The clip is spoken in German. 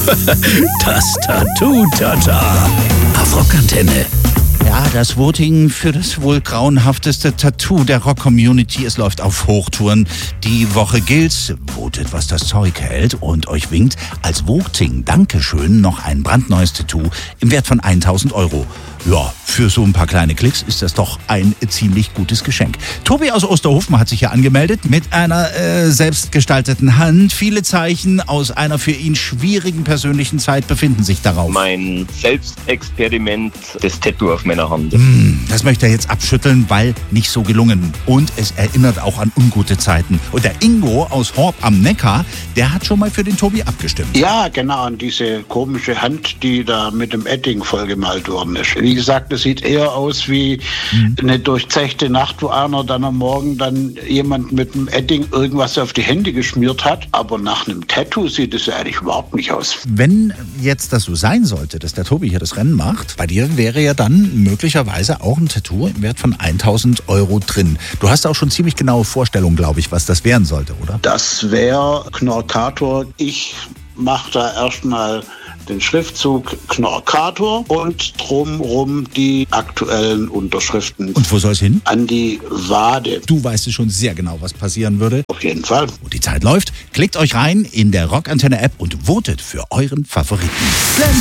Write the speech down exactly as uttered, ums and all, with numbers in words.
Das Tattoo-Tata auf Rockantenne. Ja, das Voting für das wohl grauenhafteste Tattoo der Rock-Community. Es läuft auf Hochtouren. Die Woche gilt's. Votet, was das Zeug hält. Und euch winkt als Voting Dankeschön noch ein brandneues Tattoo im Wert von tausend Euro. Ja, für so ein paar kleine Klicks ist das doch ein ziemlich gutes Geschenk. Tobi aus Osterhofen hat sich hier angemeldet mit einer äh, selbstgestalteten Hand. Viele Zeichen aus einer für ihn schwierigen persönlichen Zeit befinden sich darauf. Mein Selbstexperiment, das Tattoo auf meiner Hand. Mm, das möchte er jetzt abschütteln, weil nicht so gelungen. Und es erinnert auch an ungute Zeiten. Und der Ingo aus Horb am Neckar, der hat schon mal für den Tobi abgestimmt. Ja, genau, an diese komische Hand, die da mit dem Edding vollgemalt worden ist. Wie gesagt, es sieht eher aus wie mhm. eine durchzechte Nacht, wo einer dann am Morgen dann jemand mit dem Edding irgendwas auf die Hände geschmiert hat. Aber nach einem Tattoo sieht es ja eigentlich überhaupt nicht aus. Wenn jetzt das so sein sollte, dass der Tobi hier das Rennen macht, bei dir wäre ja dann möglicherweise auch ein Tattoo im Wert von tausend Euro drin. Du hast auch schon ziemlich genaue Vorstellungen, glaube ich, was das werden sollte, oder? Das wäre Knorkator. Ich mache da erstmal den Schriftzug Knorkator und drumrum die aktuellen Unterschriften. Und wo soll es hin? An die Wade. Du weißt es schon sehr genau, was passieren würde. Auf jeden Fall. Und die Zeit läuft. Klickt euch rein in der Rockantenne-App und votet für euren Favoriten.